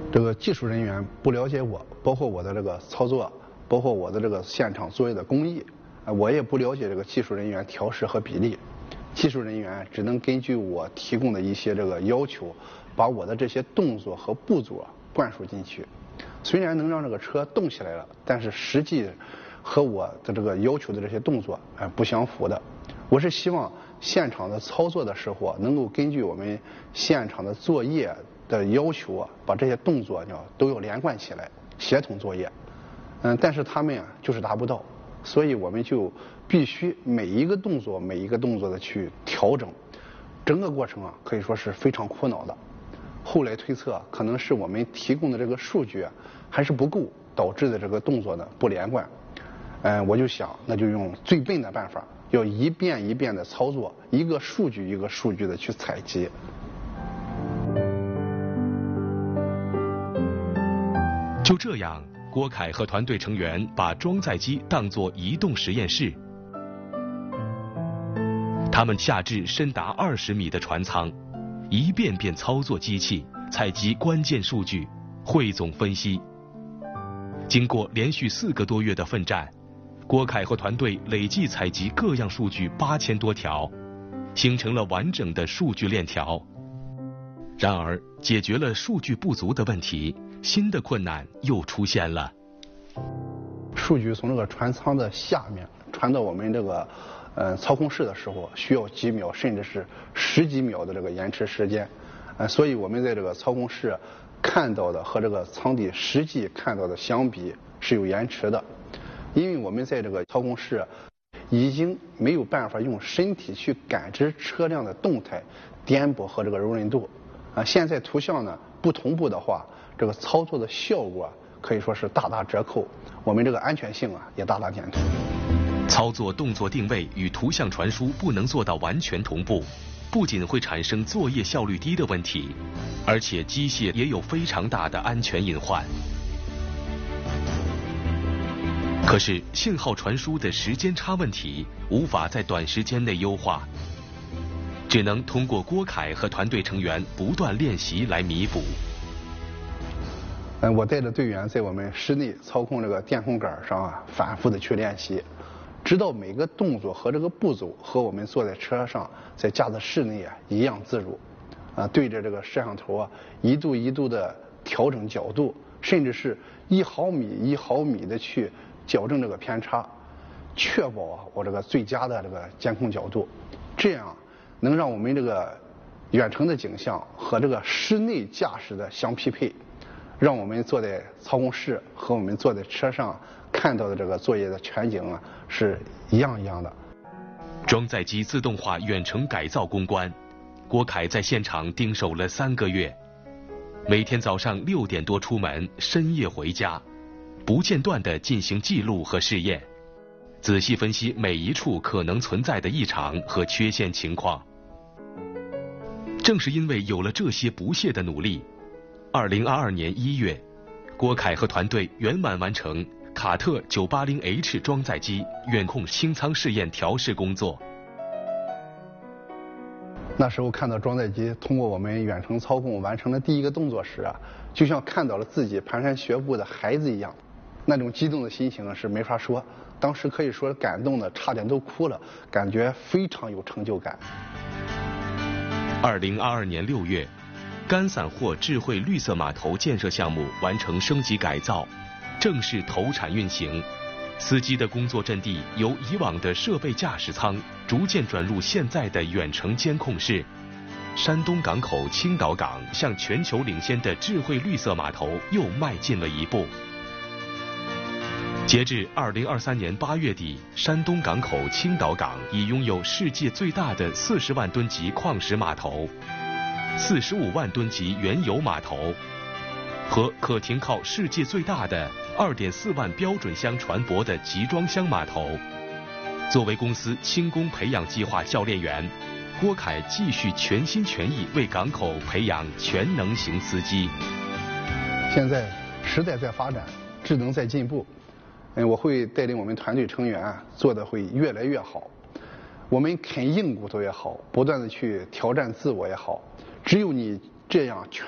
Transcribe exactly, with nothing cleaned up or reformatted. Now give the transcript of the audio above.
这个技术人员不了解我，包括我的这个操作，包括我的这个现场作业的工艺，啊，我也不了解这个技术人员调试和比例。技术人员只能根据我提供的一些这个要求，把我的这些动作和步骤灌输进去。虽然能让这个车动起来了，但是实际和我的这个要求的这些动作啊不相符的。我是希望现场的操作的时候能够根据我们现场的作业的要求啊，把这些动作呢都要连贯起来，协同作业。嗯，但是他们啊就是达不到，所以我们就必须每一个动作每一个动作的去调整，整个过程啊可以说是非常苦恼的。后来推测，可能是我们提供的这个数据啊还是不够，导致的这个动作呢不连贯。嗯，我就想，那就用最笨的办法，要一遍一遍的操作，一个数据一个数据的去采集。 就这样，郭凯和团队成员把装载机当作移动实验室。他们下至深达二十米的船舱，一遍遍操作机器，采集关键数据，汇总分析。经过连续四个多月的奋战，郭凯和团队累计采集各样数据八千多条，形成了完整的数据链条。然而，解决了数据不足的问题，新的困难又出现了。 数据从这个船舱的下面传到我们这个呃操控室的时候，需要几秒甚至是十几秒的这个延迟时间，呃，所以我们在这个操控室看到的和这个舱底实际看到的相比是有延迟的，因为我们在这个操控室已经没有办法用身体去感知车辆的动态、颠簸和这个柔韧度。啊，现在图像呢不同步的话，这个操作的效果可以说是大打折扣，我们这个安全性啊也大大减退。 操作动作定位与图像传输不能做到完全同步，不仅会产生作业效率低的问题，而且机械也有非常大的安全隐患。可是信号传输的时间差问题无法在短时间内优化，只能通过郭凯和团队成员不断练习来弥补。 嗯，我带着队员在我们室内操控这个电控杆上啊，反复的去练习，直到每个动作和这个步骤和我们坐在车上在驾驶室内啊一样自如。啊，对着这个摄像头啊，一度一度的调整角度，甚至是一毫米一毫米的去矫正这个偏差，确保啊我这个最佳的这个监控角度，这样能让我们这个远程的景象和这个室内驾驶的相匹配，让我们坐在操控室和我们坐在车上看到的这个作业的全景啊是一样一样的。 装载机自动化远程改造攻关，郭凯在现场盯守了三个月，每天早上六点多出门，深夜回家，不间断地进行记录和试验，仔细分析每一处可能存在的异常和缺陷情况。正是因为有了这些不懈的努力，二零二二年一月，郭凯和团队圆满完成卡特 九八零 H 装载机远控清仓试验调试工作。 那时候看到装载机通过我们远程操控完成了第一个动作时啊，就像看到了自己蹒跚学步的孩子一样，那种激动的心情是没法说，当时可以说感动的差点都哭了，感觉非常有成就感。 二零二二年六月，干散货智慧绿色码头建设项目完成升级改造，正式投产运行。司机的工作阵地由以往的设备驾驶舱逐渐转入现在的远程监控室。山东港口青岛港向全球领先的智慧绿色码头又迈进了一步。截至二零二三年八月底，山东港口青岛港已拥有世界最大的四十万吨级矿石码头、四十五万吨级原油码头和可停靠世界最大的二点四万标准箱船舶的集装箱码头。作为公司轻工培养计划教练员，郭凯继续全心全意为港口培养全能型司机。 现在时代在发展，智能在进步，嗯，我会带领我们团队成员啊做得会越来越好。我们啃硬骨头也好，不断的去挑战自我也好，只有你这样全